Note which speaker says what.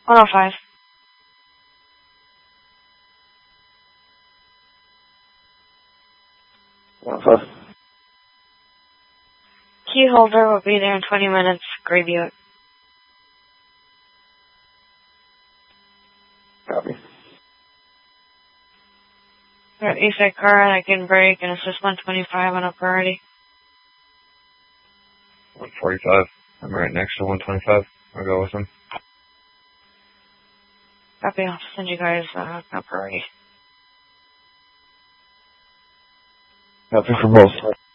Speaker 1: 105. Key holder will be there in 20 minutes. Gray Buick.
Speaker 2: Copy.
Speaker 1: Got ASAC car that can brake and assist 125 on a priority.
Speaker 2: 145. I'm right next to 125. I'll go with him.
Speaker 1: Copy. I'll send you guys a priority.
Speaker 2: Copy for both.